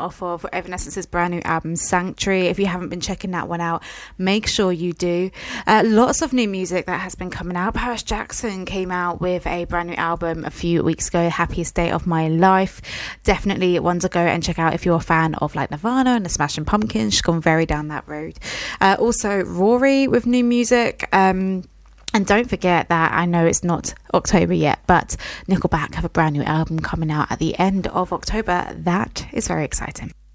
off of Evanescence's brand new album Sanctuary. If you haven't been checking that one out, make sure you do. Lots of new music that has been coming out. Paris Jackson came out with a brand new album a few weeks ago, Happiest Day of My Life. Definitely one to go and check out if you're a fan of like Nirvana and the Smashing Pumpkins. She's gone very down that road. Also Rory with new music. And don't forget that, I know it's not October yet, but Nickelback have a brand new album coming out at the end of October. That is very exciting.